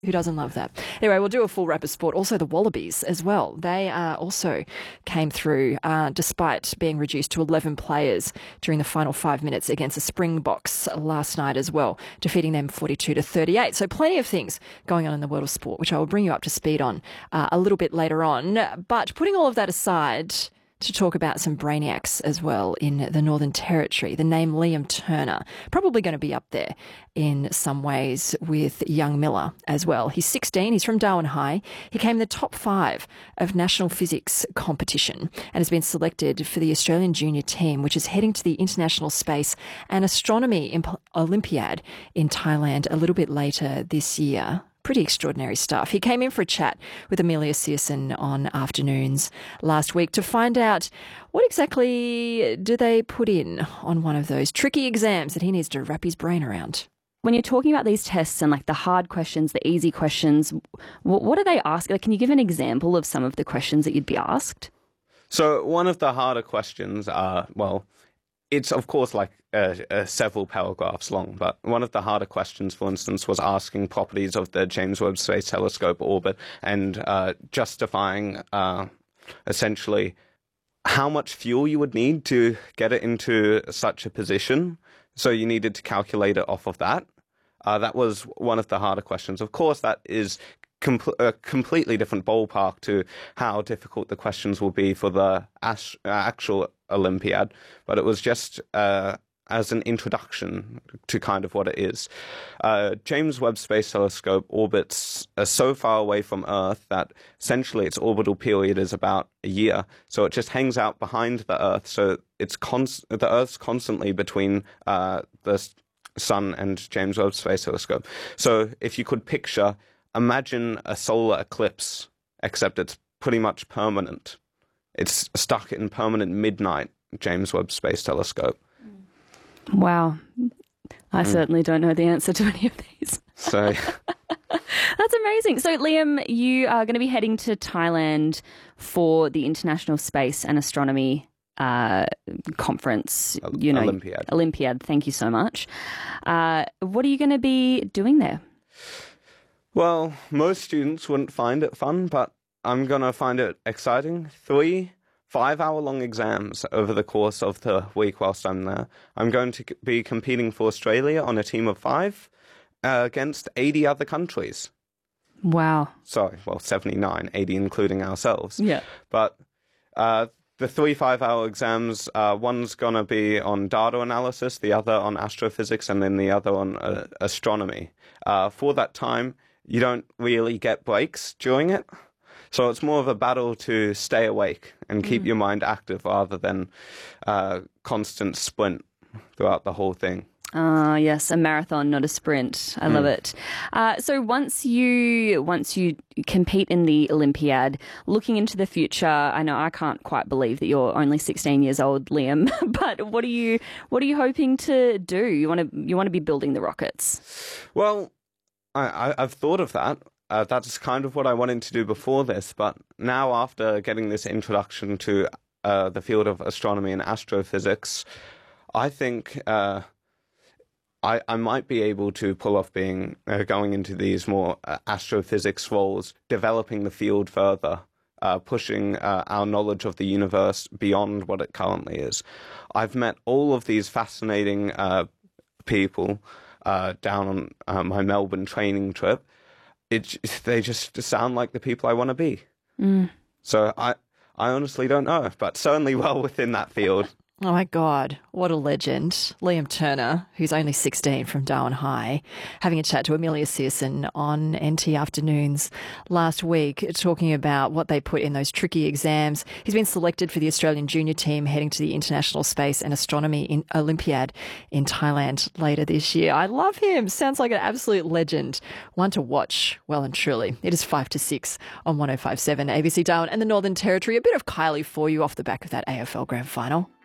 Who doesn't love that? Anyway, we'll do a full wrap of sport. Also, the Wallabies as well. They also came through despite being reduced to 11 players during the final 5 minutes against the Springboks last night as well, defeating them 42-38. So plenty of things going on in the world of sport, which I will bring you up to speed on a little bit later on. But putting all of that aside, to talk about some brainiacs as well in the Northern Territory. The name Liam Turner, probably going to be up there in some ways with young Miller as well. He's 16, he's from Darwin High. He came in the top 5 of national physics competition and has been selected for the Australian junior team, which is heading to the International Space and Astronomy Olympiad in Thailand a little bit later this year. Pretty extraordinary stuff. He came in for a chat with Amelia Searson on Afternoons last week to find out what exactly do they put in on one of those tricky exams that he needs to wrap his brain around. When you're talking about these tests and like the hard questions, the easy questions, what do they ask? Like, can you give an example of some of the questions that you'd be asked? So one of the harder questions are, it's of course like several paragraphs long, but one of the harder questions, for instance, was asking properties of the James Webb Space Telescope orbit and justifying essentially how much fuel you would need to get it into such a position. So you needed to calculate it off of that. That was one of the harder questions. Of course, that is a completely different ballpark to how difficult the questions will be for the actual Olympiad, but it was just as an introduction to kind of what it is. James Webb Space Telescope orbits so far away from Earth that essentially its orbital period is about a year, so it just hangs out behind the Earth, so it's the Earth's constantly between the Sun and James Webb Space Telescope. So if you could imagine a solar eclipse, except it's pretty much permanent. It's stuck in permanent midnight, James Webb Space Telescope. Wow. I certainly don't know the answer to any of these. So That's amazing. So, Liam, you are going to be heading to Thailand for the International Space and Astronomy conference. Olympiad. Thank you so much. What are you going to be doing there? Well, most students wouldn't find it fun, but I'm going to find it exciting. 3 5-hour-long exams over the course of the week whilst I'm there. I'm going to be competing for Australia on a team of 5 against 80 other countries. Wow. Sorry, 79, 80 including ourselves. Yeah. But the 3 5-hour exams, one's going to be on data analysis, the other on astrophysics, and then the other on astronomy. For that time, you don't really get breaks during it. So it's more of a battle to stay awake and keep your mind active rather than constant sprint throughout the whole thing. Yes, a marathon, not a sprint. I love it. So once you compete in the Olympiad, looking into the future, I know I can't quite believe that you're only 16 years old, Liam. But what are you hoping to do? You want to be building the rockets? Well, I've thought of that. That's kind of what I wanted to do before this, but now after getting this introduction to the field of astronomy and astrophysics, I think I might be able to pull off going into these more astrophysics roles, developing the field further, pushing our knowledge of the universe beyond what it currently is. I've met all of these fascinating people down on my Melbourne training trip. They just sound like the people I want to be. So I honestly don't know, but certainly well within that field. Oh my God, what a legend. Liam Turner, who's only 16 from Darwin High, having a chat to Amelia Searson on NT Afternoons last week, talking about what they put in those tricky exams. He's been selected for the Australian junior team heading to the International Space and Astronomy Olympiad in Thailand later this year. I love him. Sounds like an absolute legend. One to watch, well and truly. It is 5 to 6 on 105.7 ABC Darwin and the Northern Territory. A bit of Kylie for you off the back of that AFL Grand Final.